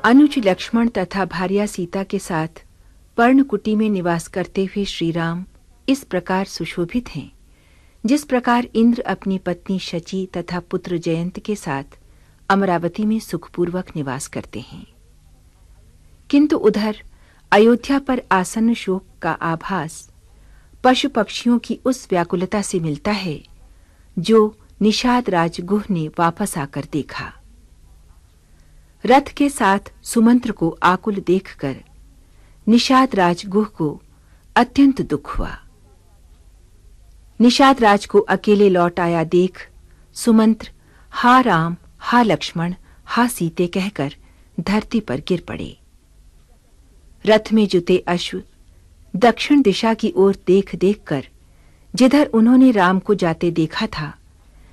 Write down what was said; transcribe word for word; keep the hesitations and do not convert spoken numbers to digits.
अनुज लक्ष्मण तथा भार्या सीता के साथ पर्णकुटी में निवास करते हुए श्री राम इस प्रकार सुशोभित हैं जिस प्रकार इंद्र अपनी पत्नी शची तथा पुत्र जयंत के साथ अमरावती में सुखपूर्वक निवास करते हैं। किंतु उधर अयोध्या पर आसन्न शोक का आभास पशु पक्षियों की उस व्याकुलता से मिलता है जो निषाद राज गुह ने वापस आकर देखा। रथ के साथ सुमंत्र को आकुल देखकर निषाद राज गुह को अत्यंत दुख हुआ। निषाद राज को अकेले लौट आया देख सुमंत्र हा राम, हा लक्ष्मण, हा सीते कहकर धरती पर गिर पड़े। रथ में जुते अश्व दक्षिण दिशा की ओर देख देखकर जिधर उन्होंने राम को जाते देखा था